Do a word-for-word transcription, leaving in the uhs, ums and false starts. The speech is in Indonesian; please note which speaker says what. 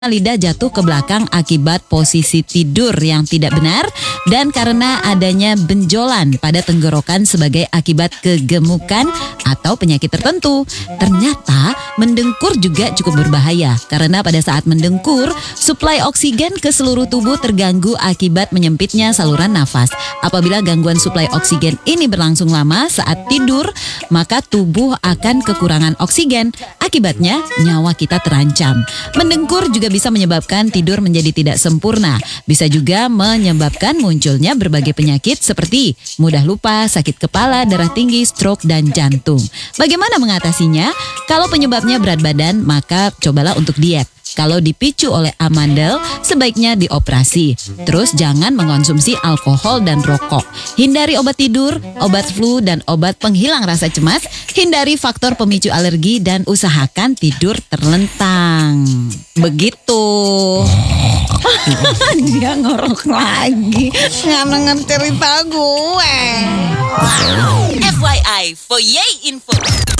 Speaker 1: lidah jatuh ke belakang akibat posisi tidur yang tidak benar dan karena adanya benjolan pada tenggorokan sebagai akibat kegemukan atau penyakit tertentu. Ternyata mendengkur juga cukup berbahaya karena pada saat mendengkur, suplai oksigen ke seluruh tubuh terganggu akibat menyempitnya saluran nafas. Apabila gangguan suplai oksigen ini berlangsung lama saat tidur, maka tubuh akan kekurangan oksigen. Akibatnya nyawa kita terancam. Mendengkur juga bisa menyebabkan tidur menjadi tidak sempurna. Bisa juga menyebabkan munculnya berbagai penyakit seperti mudah lupa, sakit kepala, darah tinggi, stroke, dan jantung. Bagaimana mengatasinya? Kalau penyebabnya berat badan, maka cobalah untuk diet. Kalau dipicu oleh amandel, sebaiknya dioperasi. Terus jangan mengonsumsi alkohol dan rokok. Hindari obat tidur, obat flu, dan obat penghilang rasa cemas. Hindari faktor pemicu alergi dan usahakan tidur terlentang. Begitu. Dia ngorok lagi. Nggak denger cerita gue.
Speaker 2: F Y I, for Yay Info.